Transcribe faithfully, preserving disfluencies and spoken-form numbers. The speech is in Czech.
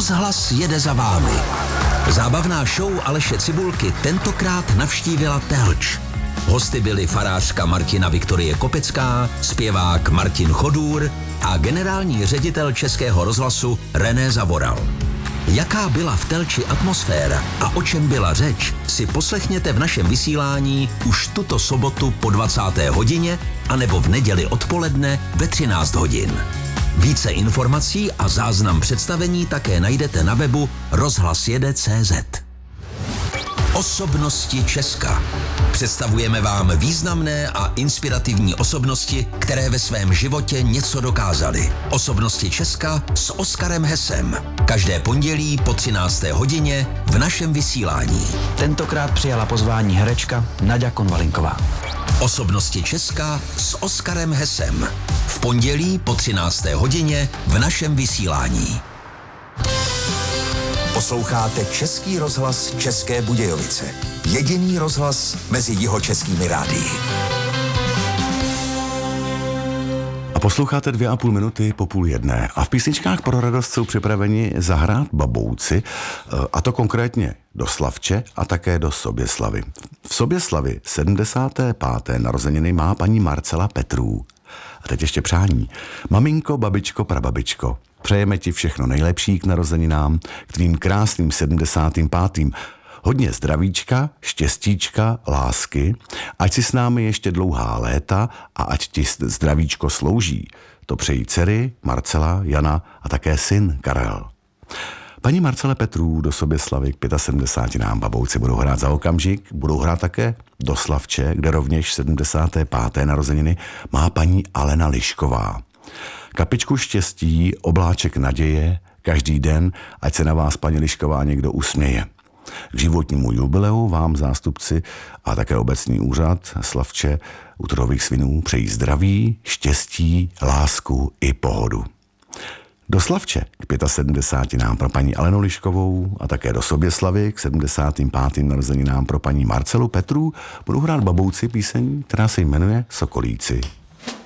Rozhlas jede za vámi. Zábavná show Aleše Cibulky tentokrát navštívila Telč. Hosty byli farářka Martina Viktorie Kopecká, zpěvák Martin Chodůr a generální ředitel Českého rozhlasu René Zavoral. Jaká byla v Telči atmosféra a o čem byla řeč, si poslechněte v našem vysílání už tuto sobotu po dvacáté hodině anebo v neděli odpoledne ve třináct hodin. Více informací a záznam představení také najdete na webu rozhlasjede tečka cé zet. Osobnosti Česka. Představujeme vám významné a inspirativní osobnosti, které ve svém životě něco dokázaly. Osobnosti Česka s Oskarem Hesem. Každé pondělí po třinácté hodině v našem vysílání. Tentokrát přijala pozvání herečka Naďa Konvalinková. Osobnosti Česka s Oskarem Hesem. V pondělí po třinácté hodině v našem vysílání. Posloucháte Český rozhlas České Budějovice. Jediný rozhlas mezi jihočeskými rádii. A posloucháte dvě a půl minuty po půl jedné. A v písničkách pro radost jsou připraveni zahrát babouci, a to konkrétně do Slavče a také do Soběslavy. V Soběslavi sedmdesáté páté narozeniny má paní Marcela Petrů. A teď ještě přání. Maminko, babičko, prababičko, přejeme ti všechno nejlepší k narozeninám, k tvým krásným sedmdesátým pátým. Hodně zdravíčka, štěstíčka, lásky, ať si s námi ještě dlouhá léta a ať ti zdravíčko slouží. To přejí dcery, Marcela, Jana a také syn Karel. Paní Marcele Petrů do Soběslavy k sedmdesáti pěti babouci budou hrát za okamžik, budou hrát také do Slavče, kde rovněž sedmdesáté páté narozeniny má paní Alena Lišková. Kapičku štěstí, obláček naděje, každý den, ať se na vás, paní Lišková, někdo usměje. K životnímu jubileu vám zástupci a také obecní úřad Slavče u trhových svinů přejí zdraví, štěstí, lásku i pohodu. Do Slavče k sedmdesáti pěti pro paní Alenu Liškovou a také do Soběslavy k sedmdesátým pátým narozeninám pro paní Marcelu Petrů budou hrát babouci píseň, která se jmenuje Sokolíci.